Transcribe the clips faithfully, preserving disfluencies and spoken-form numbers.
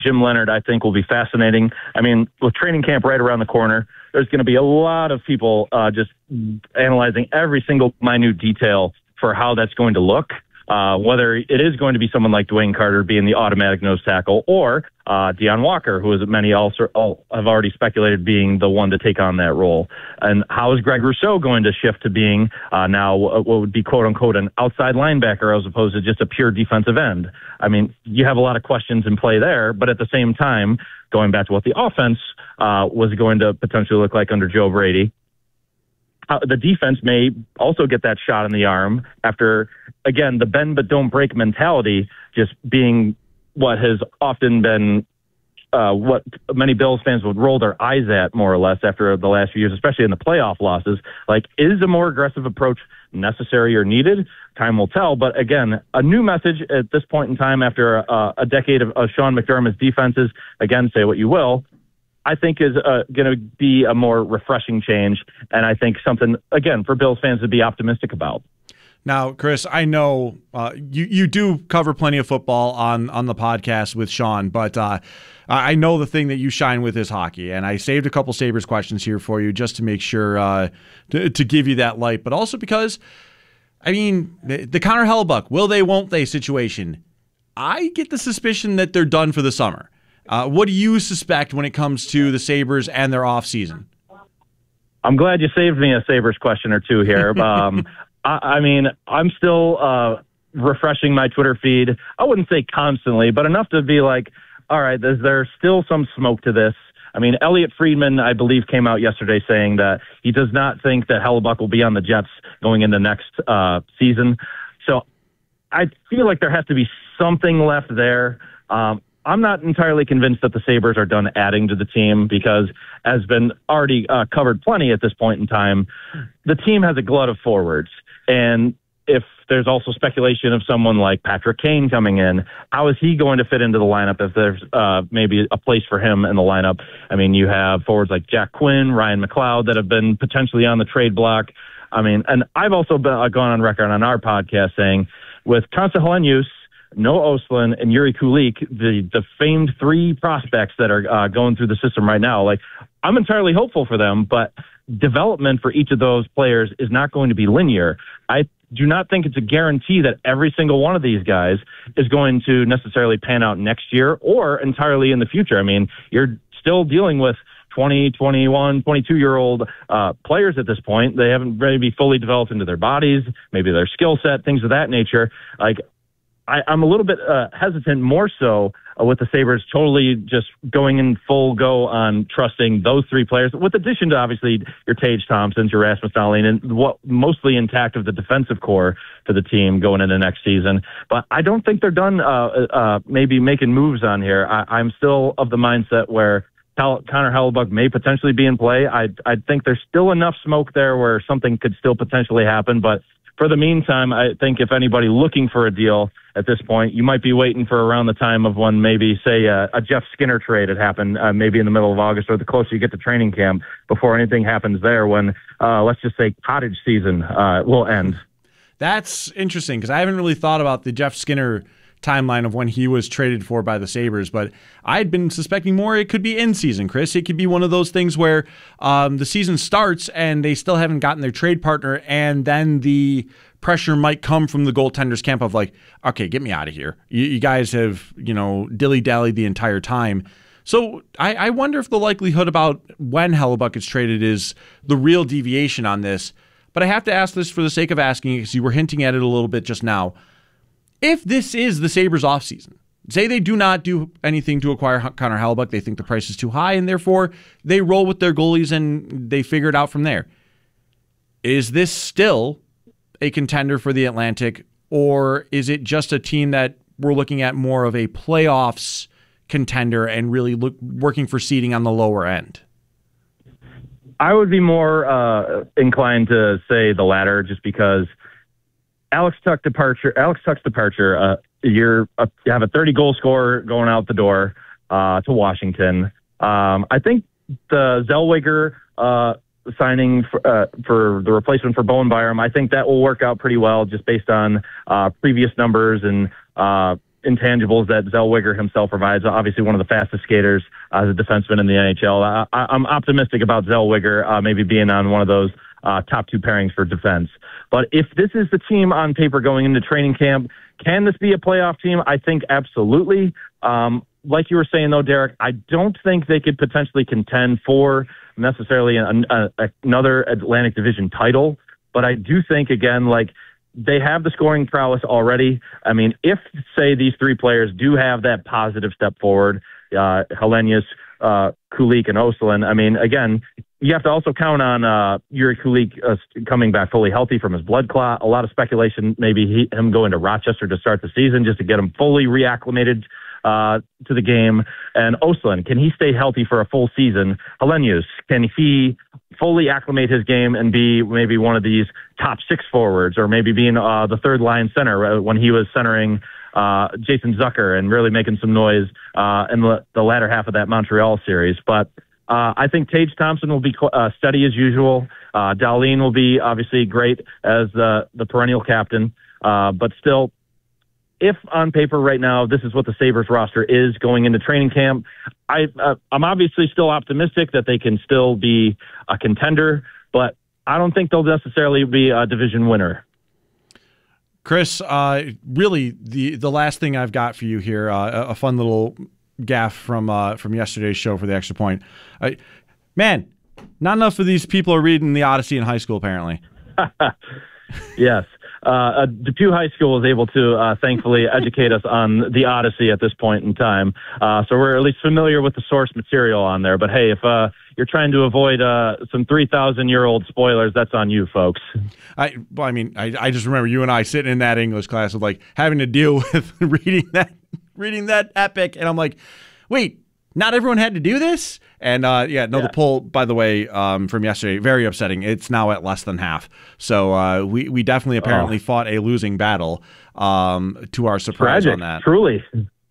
Jim Leonhard, I think, will be fascinating. I mean, with training camp right around the corner, there's going to be a lot of people uh, just analyzing every single minute detail for how that's going to look. Uh, whether it is going to be someone like Dwayne Carter being the automatic nose tackle, or uh, Deion Walker, who is many also all have already speculated being the one to take on that role. And how is Greg Rousseau going to shift to being uh, now what would be quote unquote an outside linebacker as opposed to just a pure defensive end? I mean, you have a lot of questions in play there, but at the same time, going back to what the offense uh, was going to potentially look like under Joe Brady, Uh, the defense may also get that shot in the arm after, again, the bend but don't break mentality just being what has often been uh, what many Bills fans would roll their eyes at, more or less, after the last few years, especially in the playoff losses. Like, is a more aggressive approach necessary or needed? Time will tell. But again, a new message at this point in time after uh, a decade of, of Sean McDermott's defenses, again, say what you will, I think is uh, going to be a more refreshing change, and I think something, again, for Bills fans to be optimistic about. Now, Chris, I know uh, you, you do cover plenty of football on, on the podcast with Sean, but uh, I know the thing that you shine with is hockey, and I saved a couple Sabres questions here for you just to make sure uh, to, to give you that light, but also because, I mean, the, the Connor Hellebuyck, will they, won't they situation, I get the suspicion that they're done for the summer. Uh, what do you suspect when it comes to the Sabres and their offseason? I'm glad you saved me a Sabres question or two here. um, I, I mean, I'm still uh, refreshing my Twitter feed. I wouldn't say constantly, but enough to be like, all right, is there still some smoke to this? I mean, Elliot Friedman, I believe, came out yesterday saying that he does not think that Hellebuyck will be on the Jets going into next uh, season. So I feel like there has to be something left there. Um, I'm not entirely convinced that the Sabres are done adding to the team because, as been already uh, covered plenty at this point in time, the team has a glut of forwards. And if there's also speculation of someone like Patrick Kane coming in, how is he going to fit into the lineup if there's uh, maybe a place for him in the lineup? I mean, you have forwards like Jack Quinn, Ryan McLeod that have been potentially on the trade block. I mean, and I've also been, uh, gone on record on our podcast saying with Constant Helenius, Noah Ostlund, and Yuri Kulik, the, the famed three prospects that are uh, going through the system right now, like, I'm entirely hopeful for them, but development for each of those players is not going to be linear. I do not think it's a guarantee that every single one of these guys is going to necessarily pan out next year or entirely in the future. I mean, you're still dealing with twenty, twenty-one, twenty-two-year-old uh, players at this point. They haven't maybe fully developed into their bodies, maybe their skill set, things of that nature. Like, I, I'm a little bit uh, hesitant more so uh, with the Sabres totally just going in full go on trusting those three players, with addition to obviously your Tage Thompsons, your Rasmus Dahlin, and what mostly intact of the defensive core for the team going into next season. But I don't think they're done uh, uh, maybe making moves on here. I, I'm still of the mindset where Hel- Connor Hellebuyck may potentially be in play. I I think there's still enough smoke there where something could still potentially happen, but for the meantime, I think if anybody looking for a deal at this point, you might be waiting for around the time of when maybe, say, uh, a Jeff Skinner trade had happened, uh, maybe in the middle of August or the closer you get to training camp before anything happens there when, uh, let's just say, cottage season uh, will end. That's interesting because I haven't really thought about the Jeff Skinner timeline of when he was traded for by the Sabres, but I'd been suspecting more it could be in season, Chris. It could be one of those things where um, the season starts and they still haven't gotten their trade partner, and then the pressure might come from the goaltenders camp of like, okay, get me out of here. You, you guys have, you know, dilly-dallied the entire time. So I, I wonder if the likelihood about when Hellebuyck gets traded is the real deviation on this. But I have to ask this for the sake of asking, because you were hinting at it a little bit just now. If this is the Sabres offseason, say they do not do anything to acquire Connor Hellebuyck, they think the price is too high, and therefore they roll with their goalies and they figure it out from there. Is this still a contender for the Atlantic, or is it just a team that we're looking at more of a playoffs contender and really look, working for seeding on the lower end? I would be more uh, inclined to say the latter, just because Alex Tuch departure. Alex Tuch's departure. Uh, you're uh, you have a thirty goal scorer going out the door uh, to Washington. Um, I think the Zellweger uh, signing for, uh, for the replacement for Bowen Byram, I think that will work out pretty well, just based on uh, previous numbers and uh, intangibles that Zellweger himself provides. Obviously, one of the fastest skaters uh, as a defenseman in the N H L. I, I'm optimistic about Zellweger uh, maybe being on one of those uh, top two pairings for defense. But if this is the team on paper going into training camp, can this be a playoff team? I think absolutely. Um, like you were saying, though, Derek, I don't think they could potentially contend for necessarily an, a, another Atlantic Division title. But I do think, again, like, they have the scoring prowess already. I mean, if, say, these three players do have that positive step forward, uh, Helenius, uh, Kulich, and Osterlin, I mean, again, you have to also count on uh, Yuri Kulich uh, coming back fully healthy from his blood clot. A lot of speculation, maybe he, him going to Rochester to start the season just to get him fully reacclimated uh, to the game. And Osterlin, can he stay healthy for a full season? Helenius, can he fully acclimate his game and be maybe one of these top six forwards, or maybe being uh, the third line center when he was centering uh, Jason Zucker and really making some noise uh, in the, the latter half of that Montreal series. But uh, I think Tage Thompson will be uh, steady as usual. Uh, Dahlin will be obviously great as the, the perennial captain. Uh, but still, if on paper right now this is what the Sabres roster is going into training camp, I, uh, I'm obviously still optimistic that they can still be a contender, but I don't think they'll necessarily be a division winner. Chris, uh, really, the the last thing I've got for you here, uh, a fun little gaffe from uh, from yesterday's show for the Extra Point. Uh, man, not enough of these people are reading the Odyssey in high school, apparently. Yes. Uh, Depew High School was able to, uh, thankfully, educate us on the Odyssey at this point in time. Uh, so we're at least familiar with the source material on there. But, hey, if uh, you're trying to avoid uh, some three thousand year old spoilers, that's on you, folks. I, well, I mean, I, I just remember you and I sitting in that English class with, like, having to deal with reading that, reading that epic. And I'm like, wait, not everyone had to do this? And, uh, yeah, no, yeah. The poll, by the way, um, from yesterday, very upsetting. It's now at less than half. So uh, we, we definitely apparently oh. fought a losing battle, um, to our surprise Tragic, on that. Truly.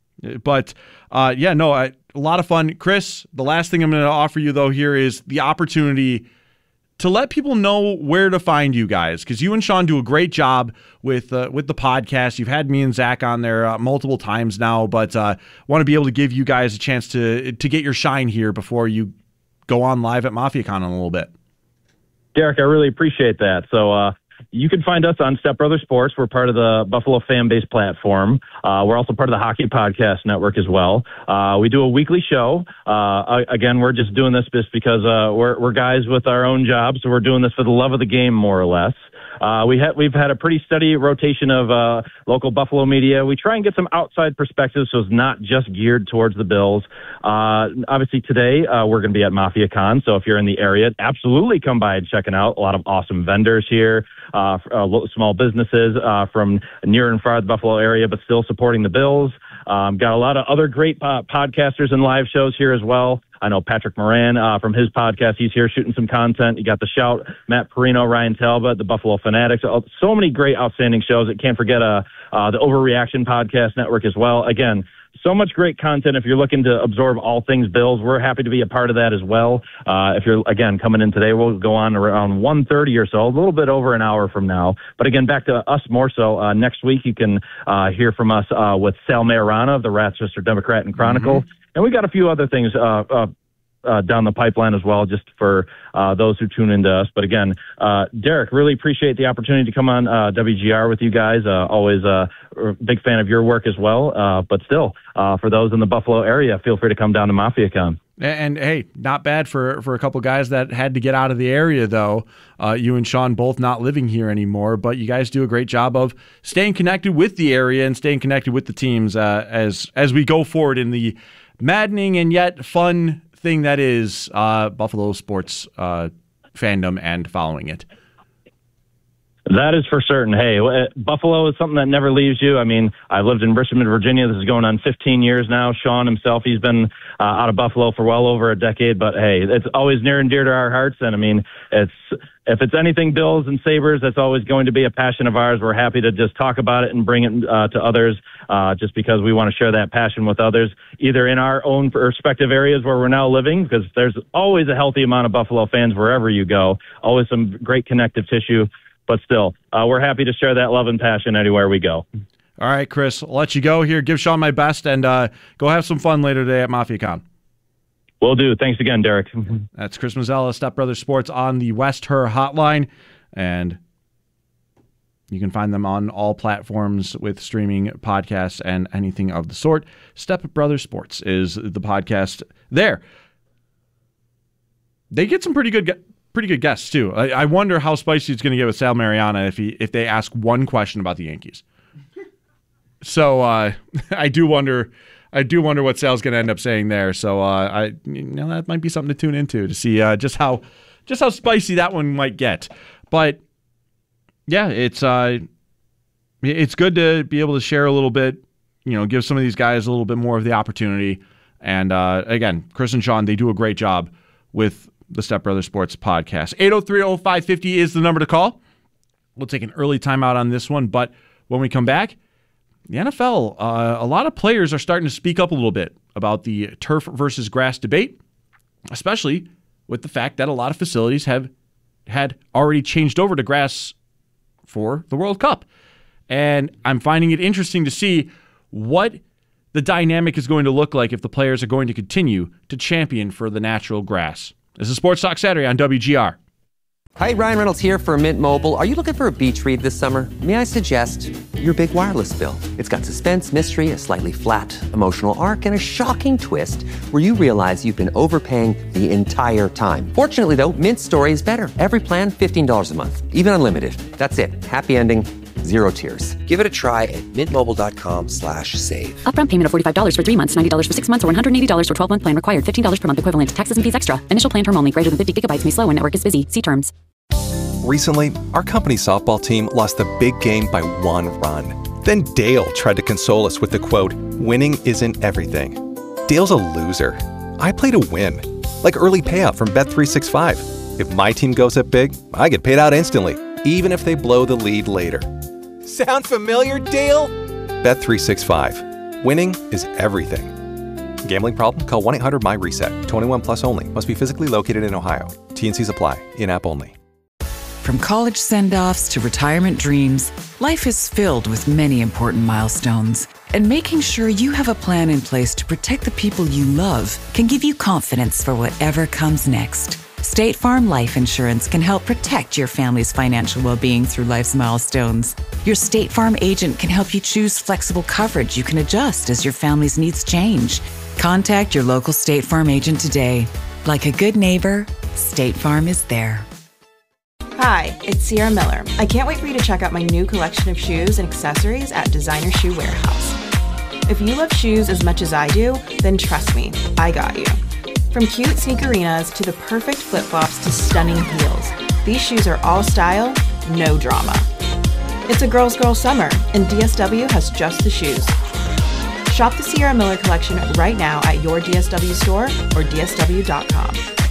But, uh, yeah, no, I, a lot of fun. Chris, the last thing I'm going to offer you, though, here is the opportunity to let people know where to find you guys, because you and Sean do a great job with uh, with the podcast. You've had me and Zach on there uh, multiple times now, but uh, want to be able to give you guys a chance to to get your shine here before you go on live at MafiaCon in a little bit. Derek, I really appreciate that. So uh, you can find us on Step Brother Sports. We're part of the Buffalo Fan Base platform. Uh, we're also part of the Hockey Podcast Network as well. Uh, we do a weekly show. Uh, again, we're just doing this just because uh, we're, we're guys with our own jobs, so we're doing this for the love of the game, more or less. Uh, we ha- we've had a pretty steady rotation of uh, local Buffalo media. We try and get some outside perspectives, so it's not just geared towards the Bills. Uh, obviously, today uh, we're going to be at MafiaCon, so if you're in the area, absolutely come by and check it out. A lot of awesome vendors here, uh, uh, small businesses uh, from near and far the Buffalo area, but still supporting the Bills. Um, got a lot of other great uh, podcasters and live shows here as well. I know Patrick Moran uh, from his podcast. He's here shooting some content. You got The Shout, Matt Perino, Ryan Talbot, the Buffalo Fanatics. So many great, outstanding shows. I can't forget uh, uh, the Overreaction Podcast Network as well. Again, so much great content. If you're looking to absorb all things Bills, we're happy to be a part of that as well. Uh, if you're, again, coming in today, we'll go on around one thirty or so, a little bit over an hour from now. But again, back to us more so. Uh, next week, you can uh, hear from us uh, with Sal Mayorana of the Rochester Democrat and Chronicle. Mm-hmm. And we got a few other things uh, uh, uh, down the pipeline as well, just for uh, those who tune into us. But again, uh, Derek, really appreciate the opportunity to come on uh, W G R with you guys. Uh, always a uh, big fan of your work as well. Uh, but still, uh, for those in the Buffalo area, feel free to come down to MafiaCon. And, and hey, not bad for, for a couple guys that had to get out of the area, though. Uh, you and Sean both not living here anymore, but you guys do a great job of staying connected with the area and staying connected with the teams uh, as as we go forward in the maddening and yet fun thing that is uh, Buffalo sports uh, fandom and following it. That is for certain. Hey, Buffalo is something that never leaves you. I mean, I've lived in Richmond, Virginia. This is going on fifteen years now. Sean himself, he's been uh, out of Buffalo for well over a decade. But, hey, it's always near and dear to our hearts. And, I mean, it's if it's anything Bills and Sabres, that's always going to be a passion of ours. We're happy to just talk about it and bring it uh, to others uh, just because we want to share that passion with others, either in our own respective areas where we're now living, because there's always a healthy amount of Buffalo fans wherever you go, always some great connective tissue. But still, uh, we're happy to share that love and passion anywhere we go. All right, Chris, I'll let you go here. Give Sean my best, and uh, go have some fun later today at MafiaCon. Will do. Thanks again, Derek. That's Chris Mazzella, Step Brothers Sports on the West Her Hotline, and you can find them on all platforms with streaming podcasts and anything of the sort. Step Brothers Sports is the podcast there. They get some pretty good pretty good guests, too. I, I wonder how spicy it's going to get with Sal Mariana if he if they ask one question about the Yankees. So uh, I do wonder I do wonder what Sal's going to end up saying there. So uh, I you know that might be something to tune into to see uh, just how just how spicy that one might get. But yeah, it's uh, it's good to be able to share a little bit, you know, give some of these guys a little bit more of the opportunity. And uh, again, Chris and Sean, they do a great job with the Step Brothers Sports podcast. eight oh three oh five fifty is the number to call. We'll take an early timeout on this one, but when we come back, the N F L, uh, a lot of players are starting to speak up a little bit about the turf versus grass debate, especially with the fact that a lot of facilities have had already changed over to grass for the World Cup. And I'm finding it interesting to see what the dynamic is going to look like if the players are going to continue to champion for the natural grass. This is Sports Talk Saturday on W G R. Hi, Ryan Reynolds here for Mint Mobile. Are you looking for a beach read this summer? May I suggest your big wireless bill? It's got suspense, mystery, a slightly flat, emotional arc, and a shocking twist where you realize you've been overpaying the entire time. Fortunately, though, Mint's story is better. Every plan, fifteen dollars a month, even unlimited. That's it. Happy ending, zero tears. Give it a try at mintmobile.com slash save. Upfront payment of forty-five dollars for three months, ninety dollars for six months, or one hundred eighty dollars for twelve-month plan required. fifteen dollars per month equivalent. Taxes and fees extra. Initial plan term only. Greater than fifty gigabytes may slow when network is busy. See terms. Recently, our company softball team lost a big game by one run. Then Dale tried to console us with the quote, "Winning isn't everything." Dale's a loser. I play to win. Like early payout from Bet three sixty-five. If my team goes up big, I get paid out instantly, even if they blow the lead later. Sound familiar, Dale? Bet three sixty-five. Winning is everything. Gambling problem? Call one eight hundred M Y reset. twenty-one plus only. Must be physically located in Ohio. T and Cs apply. In-app only. From college send-offs to retirement dreams, life is filled with many important milestones. And making sure you have a plan in place to protect the people you love can give you confidence for whatever comes next. State Farm Life Insurance can help protect your family's financial well-being through life's milestones. Your State Farm agent can help you choose flexible coverage you can adjust as your family's needs change. Contact your local State Farm agent today. Like a good neighbor, State Farm is there. Hi, it's Sierra Miller. I can't wait for you to check out my new collection of shoes and accessories at Designer Shoe Warehouse. If you love shoes as much as I do, then trust me, I got you. From cute sneakerinas to the perfect flip-flops to stunning heels, these shoes are all style, no drama. It's a girl's girl summer, and D S W has just the shoes. Shop the Sierra Miller collection right now at your D S W store or D S W dot com.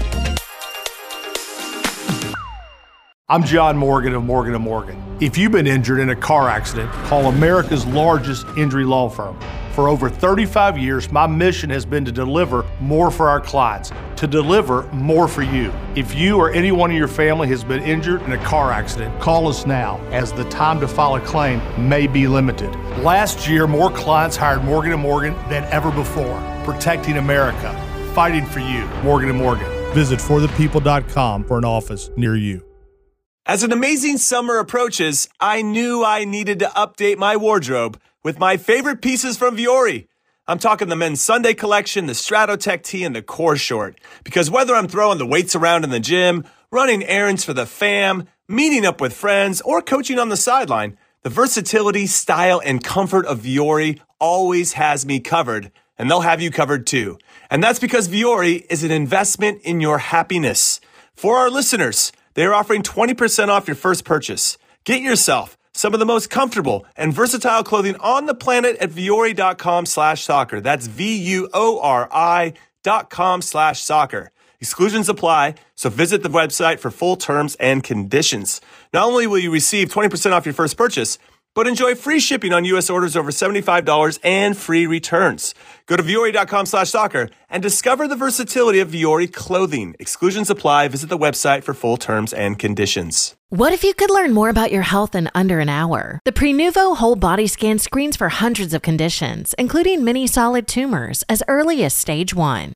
I'm John Morgan of Morgan and Morgan. If you've been injured in a car accident, call America's largest injury law firm. For over thirty-five years, my mission has been to deliver more for our clients, to deliver more for you. If you or anyone in your family has been injured in a car accident, call us now, as the time to file a claim may be limited. Last year, more clients hired Morgan and Morgan than ever before, protecting America, fighting for you. Morgan and Morgan. Visit for the people dot com for an office near you. As an amazing summer approaches, I knew I needed to update my wardrobe with my favorite pieces from Vuori. I'm talking the men's Sunday collection, the Stratotech tee, and the core short. Because whether I'm throwing the weights around in the gym, running errands for the fam, meeting up with friends, or coaching on the sideline, the versatility, style, and comfort of Vuori always has me covered, and they'll have you covered too. And that's because Vuori is an investment in your happiness. For our listeners, they're offering twenty percent off your first purchase. Get yourself some of the most comfortable and versatile clothing on the planet at Vuori.com slash soccer. That's V-U-O-R-I dot com slash soccer. Exclusions apply, so visit the website for full terms and conditions. Not only will you receive twenty percent off your first purchase, but enjoy free shipping on U S orders over seventy-five dollars and free returns. Go to Vuori.com slash soccer and discover the versatility of Vuori clothing. Exclusions apply. Visit the website for full terms and conditions. What if you could learn more about your health in under an hour? The Prenuvo whole body scan screens for hundreds of conditions, including many solid tumors, as early as stage one.